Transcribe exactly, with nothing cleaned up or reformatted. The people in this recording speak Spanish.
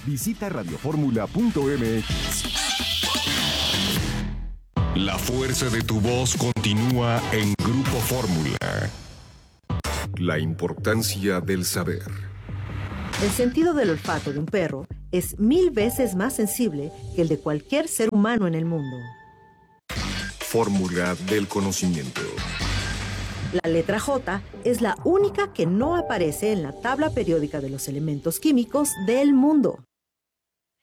Visita radio fórmula punto m x. La fuerza de tu voz continúa en Grupo Fórmula. La importancia del saber. El sentido del olfato de un perro es mil veces más sensible que el de cualquier ser humano en el mundo. Fórmula del conocimiento. La letra J es la única que no aparece en la tabla periódica de los elementos químicos del mundo.